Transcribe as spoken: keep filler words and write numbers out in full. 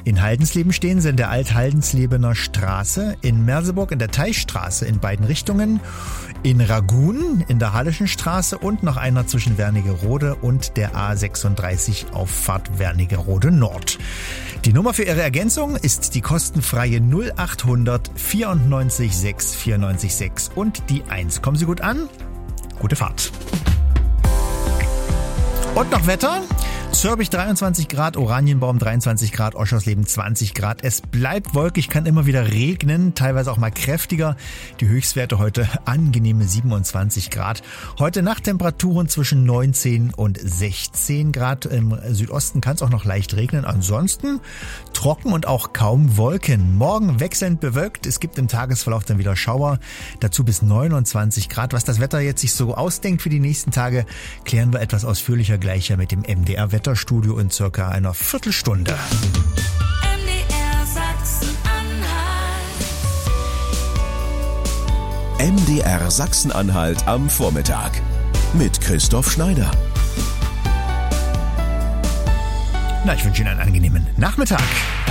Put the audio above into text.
In Haldensleben stehen sie in der Alt-Haldenslebener Straße, in Merseburg in der Teichstraße in beiden Richtungen, in Ragun in der Halleschen Straße und noch einer zwischen Wernigerode und der A sechsunddreißig Auffahrt Wernigerode Nord. Die Nummer für Ihre Ergänzung ist die kostenfreie null achthundert vierundneunzig sechs vierundneunzig sechs und die eins. Kommen Sie gut an, gute Fahrt. Und noch Wetter. Zürbich dreiundzwanzig Grad, Oranienbaum dreiundzwanzig Grad, Oschersleben zwanzig Grad. Es bleibt wolkig, kann immer wieder regnen, teilweise auch mal kräftiger. Die Höchstwerte heute angenehme siebenundzwanzig Grad. Heute Nacht Temperaturen zwischen neunzehn und sechzehn Grad. Im Südosten kann es auch noch leicht regnen. Ansonsten trocken und auch kaum Wolken. Morgen wechselnd bewölkt. Es gibt im Tagesverlauf dann wieder Schauer. Dazu bis neunundzwanzig Grad. Was das Wetter jetzt sich so ausdenkt für die nächsten Tage, klären wir etwas ausführlicher gleich mit dem M D R-Wetter. Studio in circa einer Viertelstunde. M D R Sachsen-Anhalt. M D R Sachsen-Anhalt am Vormittag mit Christoph Schneider. Na, ich wünsche Ihnen einen angenehmen Nachmittag.